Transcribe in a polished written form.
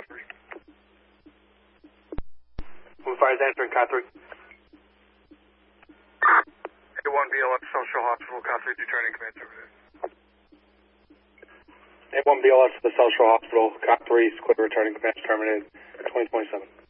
Cat 3. Who fires answering Cat 3? A1BLF Social Hospital, Cat 3 returning command terminated. A1BLS to the South Shore Hospital, Cat 3, Squid returning command terminated, 2027.